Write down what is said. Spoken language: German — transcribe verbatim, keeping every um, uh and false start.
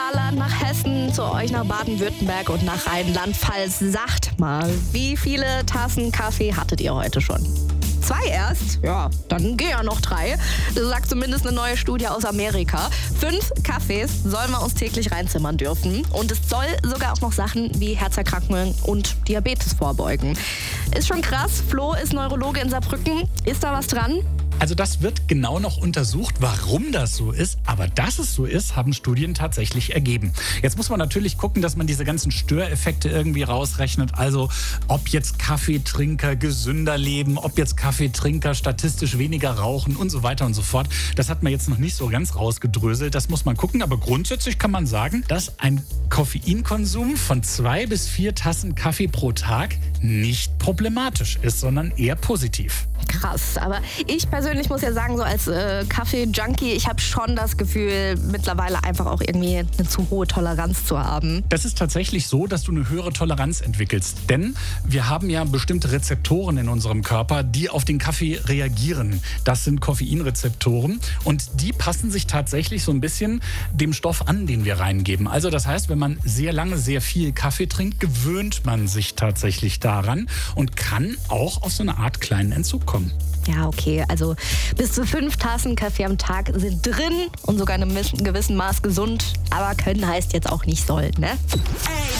Saarland, nach Hessen, zu euch nach Baden-Württemberg und nach Rheinland-Pfalz. Sagt mal, wie viele Tassen Kaffee hattet ihr heute schon? Zwei erst? Ja, dann geh ja noch drei. Das sagt zumindest eine neue Studie aus Amerika. Fünf Kaffees sollen wir uns täglich reinzimmern dürfen. Und es soll sogar auch noch Sachen wie Herzerkrankungen und Diabetes vorbeugen. Ist schon krass. Flo ist Neurologe in Saarbrücken. Ist da was dran? Also das wird genau noch untersucht, warum das so ist. Aber dass es so ist, haben Studien tatsächlich ergeben. Jetzt muss man natürlich gucken, dass man diese ganzen Störeffekte irgendwie rausrechnet. Also ob jetzt Kaffeetrinker gesünder leben, ob jetzt Kaffeetrinker statistisch weniger rauchen und so weiter und so fort. Das hat man jetzt noch nicht so ganz rausgedröselt. Das muss man gucken. Aber grundsätzlich kann man sagen, dass ein Koffeinkonsum von zwei bis vier Tassen Kaffee pro Tag nicht problematisch ist, sondern eher positiv. Krass, aber ich persönlich muss ja sagen, so als äh, Kaffee-Junkie, ich habe schon das Gefühl, mittlerweile einfach auch irgendwie eine zu hohe Toleranz zu haben. Das ist tatsächlich so, dass du eine höhere Toleranz entwickelst. Denn wir haben ja bestimmte Rezeptoren in unserem Körper, die auf den Kaffee reagieren. Das sind Koffeinrezeptoren und die passen sich tatsächlich so ein bisschen dem Stoff an, den wir reingeben. Also das heißt, wenn man sehr lange sehr viel Kaffee trinkt, gewöhnt man sich tatsächlich daran und kann auch auf so eine Art kleinen Entzug kommen. Ja, okay, also bis zu fünf Tassen Kaffee am Tag sind drin und sogar in einem gewissen Maß gesund. Aber können heißt jetzt auch nicht sollen, ne?